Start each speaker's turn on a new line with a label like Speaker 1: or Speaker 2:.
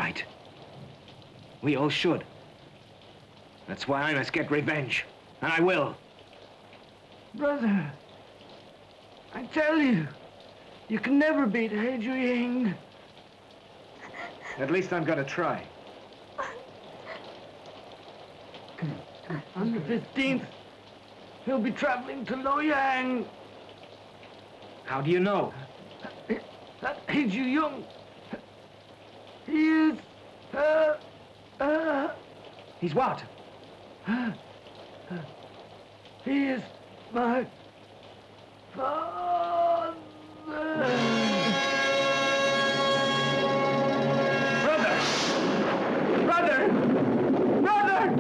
Speaker 1: right. We all should. That's why I must get revenge. And I will.
Speaker 2: Brother, I tell you, you can never beat He Ying.
Speaker 1: At least I'm gonna try.
Speaker 2: On the 15th, he'll be traveling to Luoyang.
Speaker 1: How do you know?
Speaker 2: That He Ying, he is,
Speaker 1: He's what?
Speaker 2: he is my father.